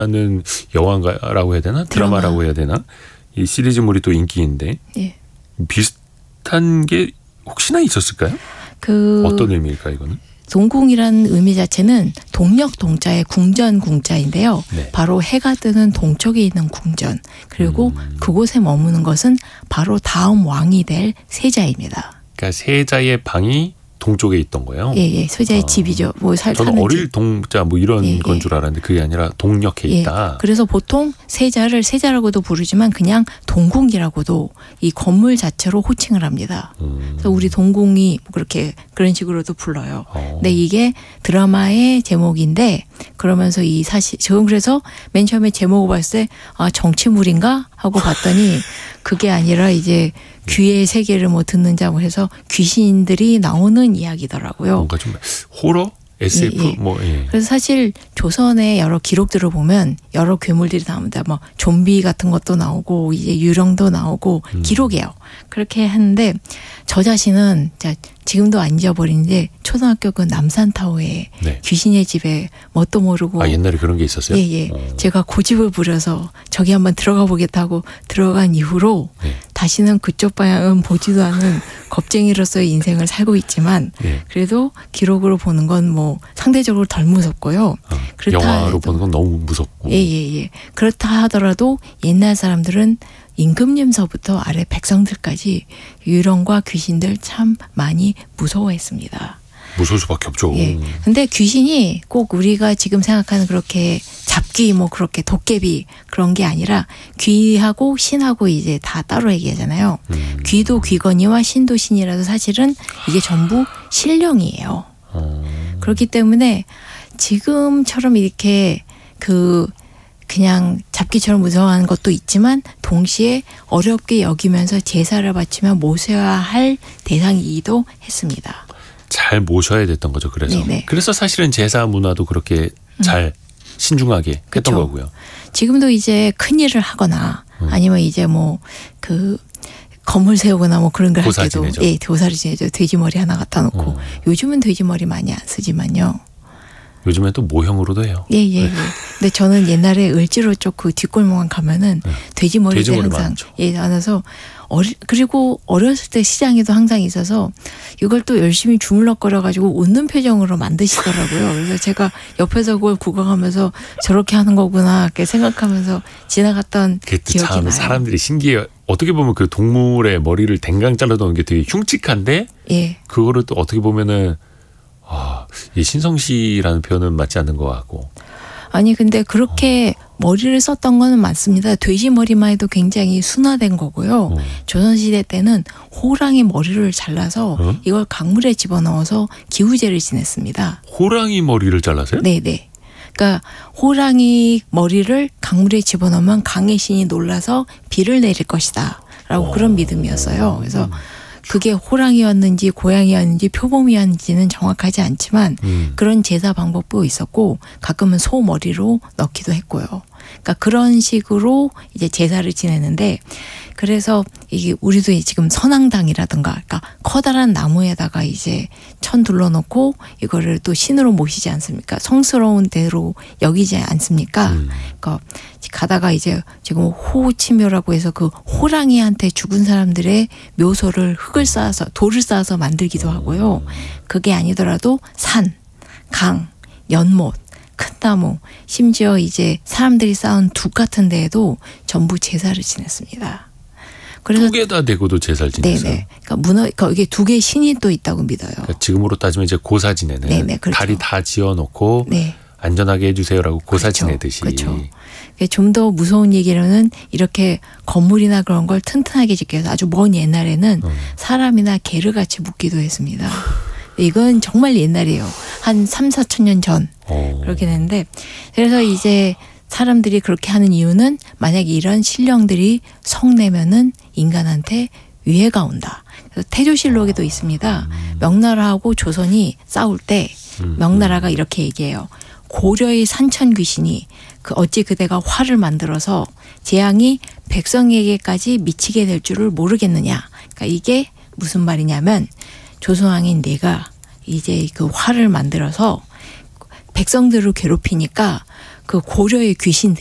하는 영화라고 해야 되나? 드라마라고 해야 되나? 이 시리즈물이 또 인기인데 예. 비슷한 게 혹시나 있었을까요? 어떤 의미일까 이거는? 동궁이라는 의미 자체는 동력 동자의 궁전 궁자인데요. 네. 바로 해가 뜨는 동쪽에 있는 궁전. 그리고 그곳에 머무는 것은 바로 다음 왕이 될 세자입니다. 그러니까 세자의 방이 동쪽에 있던 거예요? 예. 세자의 집이죠. 저는 어릴 동자 이런 건 줄 알았는데 그게 아니라 동력에 있다. 그래서 보통 세자를 세자라고도 부르지만 그냥 동궁이라고도 이 건물 자체로 호칭을 합니다. 그래서 우리 동궁이 그런 식으로도 불러요. 근데 이게 드라마의 제목인데 그러면서 저는 그래서 맨 처음에 제목을 봤을 때 정치물인가 하고 봤더니 그게 아니라 이제 귀의 세계를 듣는 자 해서 귀신들이 나오는 이야기더라고요. 뭔가 좀 호러? SF? 그래서 사실 조선의 여러 기록들을 보면 여러 괴물들이 나옵니다. 좀비 같은 것도 나오고 이제 유령도 나오고 기록이에요. 그렇게 하는데 저 자신은 지금도 안 잊어버리는데 초등학교 그 남산타워에 귀신의 집에 뭣도 모르고 옛날에 그런 게 있었어요? 제가 고집을 부려서 저기 한번 들어가 보겠다고 들어간 이후로 다시는 그쪽 방향은 보지도 않은 겁쟁이로서의 인생을 살고 있지만 그래도 기록으로 보는 건 상대적으로 덜 무섭고요. 영화로 보는 건 너무 무섭고. 그렇다 하더라도 옛날 사람들은 임금님서부터 아래 백성들까지 유령과 귀신들 참 많이 무서워했습니다. 무서울 수밖에 없죠. 근데 귀신이 꼭 우리가 지금 생각하는 그렇게 잡귀 그렇게 도깨비 그런 게 아니라 귀하고 신하고 이제 다 따로 얘기하잖아요. 귀도 귀거니와 신도 신이라도 사실은 이게 전부 신령이에요. 그렇기 때문에 지금처럼 이렇게 그냥 잡기처럼 무서워하는 것도 있지만 동시에 어렵게 여기면서 제사를 바치며 모셔야 할 대상이기도 했습니다. 잘 모셔야 됐던 거죠. 그래서 사실은 제사 문화도 그렇게 잘 신중하게 했던 거고요. 지금도 이제 큰 일을 하거나 아니면 이제 건물 세우거나 그런 걸 할 때도 도사를 지내죠. 돼지머리 하나 갖다 놓고 요즘은 돼지머리 많이 안 쓰지만요. 요즘엔 또 모형으로도 해요. 근데 저는 옛날에 을지로 쪽 그 뒷골목만 가면은 돼지머리를 항상 안아서 그리고 어렸을 때 시장에도 항상 있어서 이걸 또 열심히 주물럭거려가지고 웃는 표정으로 만드시더라고요. 그래서 제가 옆에서 그걸 구경하면서 저렇게 하는 거구나 이렇게 생각하면서 지나갔던 기억이 참 나요. 사람들이 신기해요. 어떻게 보면 그 동물의 머리를 댕강 잘라놓은 게 되게 흉측한데 그거를 또 어떻게 보면은 이 신성시라는 표현은 맞지 않는 것 같고. 아니 근데 그렇게 머리를 썼던 거는 맞습니다. 돼지 머리만 해도 굉장히 순화된 거고요. 조선시대 때는 호랑이 머리를 잘라서 이걸 강물에 집어넣어서 기우제를 지냈습니다. 호랑이 머리를 잘라서요? 네네. 그러니까 호랑이 머리를 강물에 집어넣으면 강의 신이 놀라서 비를 내릴 것이다 라고 그런 믿음이었어요. 그래서 그게 호랑이였는지 고양이였는지 표범이었는지는 정확하지 않지만 그런 제사 방법도 있었고 가끔은 소 머리로 넣기도 했고요. 그러니까 그런 식으로 이제 제사를 지내는데 그래서 이게 우리도 지금 선앙당이라든가 그러니까 커다란 나무에다가 이제 천 둘러놓고 이거를 또 신으로 모시지 않습니까? 성스러운 대로 여기지 않습니까? 그러니까 가다가 이제 지금 호치묘라고 해서 그 호랑이한테 죽은 사람들의 묘소를 흙을 쌓아서 돌을 쌓아서 만들기도 하고요. 그게 아니더라도 산, 강, 연못, 큰 나무, 심지어 이제 사람들이 쌓은 둑 같은 데에도 전부 제사를 지냈습니다. 그래서 두 개 다 대고도 제사를 지냈어요. 네네. 그러니까 이게 두 개의 신이 또 있다고 믿어요. 그러니까 지금으로 따지면 이제 고사 지내는 그렇죠. 다리 다 지어놓고 안전하게 해주세요라고 고사 지내듯이. 그렇죠. 좀 더 무서운 얘기로는 이렇게 건물이나 그런 걸 튼튼하게 지켜서 아주 먼 옛날에는 사람이나 개를 같이 묻기도 했습니다. 이건 정말 옛날이에요. 한 3,4천 년 전 그렇게 됐는데 그래서 이제 사람들이 그렇게 하는 이유는 만약에 이런 신령들이 성내면은 인간한테 위해가 온다. 그래서 태조실록에도 있습니다. 명나라하고 조선이 싸울 때 명나라가 이렇게 얘기해요. 고려의 산천 귀신이 어찌 그대가 화를 만들어서 재앙이 백성에게까지 미치게 될 줄을 모르겠느냐. 그러니까 이게 무슨 말이냐면 조선왕인 내가 이제 그 화를 만들어서 백성들을 괴롭히니까 그 고려의 귀신들